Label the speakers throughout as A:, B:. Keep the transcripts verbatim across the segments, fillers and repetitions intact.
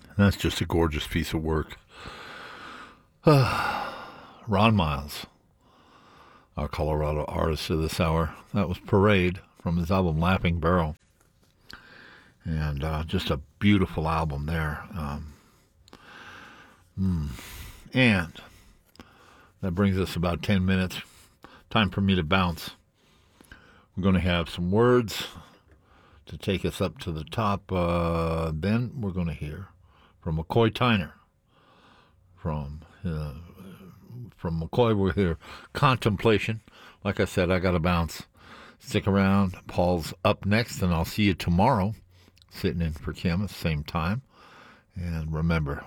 A: That's just a gorgeous piece of work. Uh, Ron Miles, our Colorado artist of this hour. That was Parade from his album Laughing Barrel. And uh, just a beautiful album there. Um, mm. And that brings us about ten minutes. Time for me to bounce. We're going to have some words to take us up to the top. Uh, then we're going to hear from McCoy Tyner. From uh, from McCoy, we'll hear Contemplation. Like I said, I got to bounce. Stick around. Paul's up next, and I'll see you tomorrow, sitting in for Kim at the same time. And remember,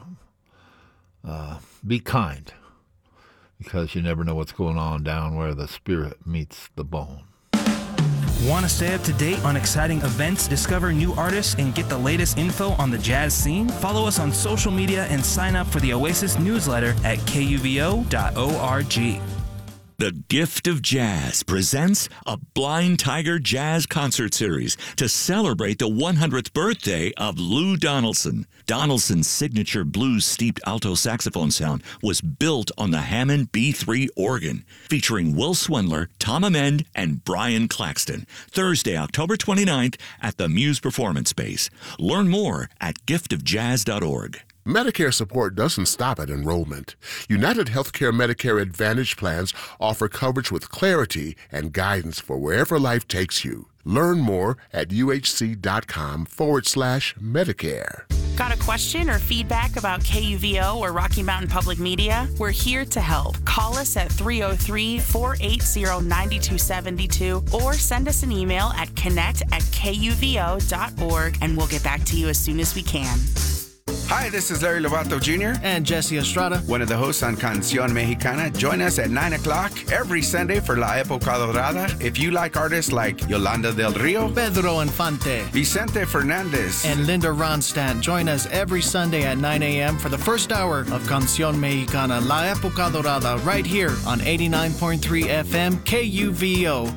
A: uh, be kind, because you never know what's going on down where the spirit meets the bone.
B: Want to stay up to date on exciting events, discover new artists, and get the latest info on the jazz scene? Follow us on social media and sign up for the Oasis newsletter at K U V O dot org.
C: The Gift of Jazz presents a Blind Tiger Jazz Concert Series to celebrate the one hundredth birthday of Lou Donaldson. Donaldson's signature blues-steeped alto saxophone sound was built on the Hammond B three organ, featuring Will Swindler, Tom Amend, and Brian Claxton. Thursday, October twenty-ninth at the Muse Performance Space. Learn more at gift of jazz dot org.
D: Medicare support doesn't stop at enrollment. United Healthcare Medicare Advantage plans offer coverage with clarity and guidance for wherever life takes you. Learn more at uhc.com forward slash Medicare.
E: Got a question or feedback about K U V O or Rocky Mountain Public Media? We're here to help. Call us at three oh three, four eight zero, nine two seven two or send us an email at connect at K U V O dot org and we'll get back to you as soon as we can.
F: Hi, this is Larry Lovato Junior
G: And Jesse Estrada,
F: one of the hosts on Canción Mexicana. Join us at nine o'clock every Sunday for La Época Dorada. If you like artists like Yolanda del Rio,
G: Pedro Infante,
F: Vicente Fernandez,
G: and Linda Ronstadt, join us every Sunday at nine a.m. for the first hour of Canción Mexicana, La Época Dorada, right here on eighty-nine point three F M K U V O.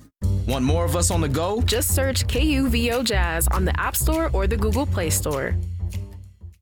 B: Want more of us on the go?
H: Just search K U V O Jazz on the App Store or the Google Play Store.